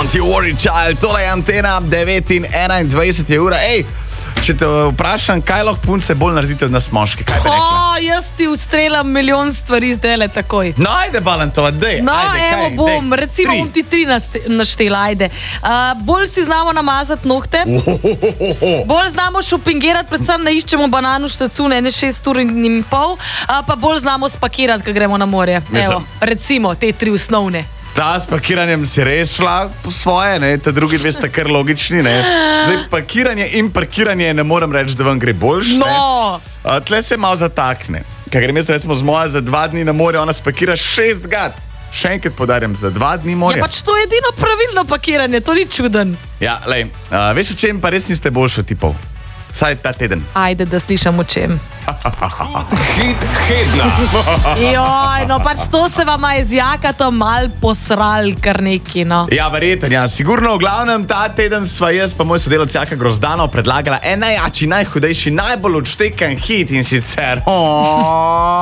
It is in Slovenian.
Don't you worry, child. Tole je Antena, 9 in 21 je ura. Ej, če te vprašam, kaj lahko punce bolj naredite od nas moški, kaj bi rekla? Jaz ti ustrelam milijon stvari zdajle takoj. No, ajde, Balantova, dej. No, ajde, evo kaj, bom, dej. recimo bom ti 3 naštela, ajde. Bolj si znamo namazati nohte, bolj znamo šopingirati, predvsem ne iščemo bananu štacune, ne 6 ur in pol, pa bolj znamo spakirati, ko gremo na morje. Evo, recimo te 3 osnovne. Ta s pakiranjem si res šla po svoje, ne? Ta drugi dve sta kar logični, ne? Zdaj, pakiranje in parkiranje ne morem reči, da vam gre boljš, ne? No! Tle se malo zatakne. Kaj grem jaz recimo z moja za 2 dni na morje, ona spakira 6 gad. Še enkrat podarjam, za 2 dni morje. Ja, pač to je edino pravilno pakiranje, to ni čuden. Ja, lej, veš o čem pa res niste boljši od tipov? Vsaj ta teden. Ajde, da slišam o čem. Hit Hedna. Joj, no pač to se vama je z Jakatom mal posral kar neki, no. Ja, verjeten, ja. Sigurno v glavnem ta teden sva jaz pa moj sodelavec Jaka Grozdanov predlagala najjači, najhudejši, najbolj odštekan hit in sicer...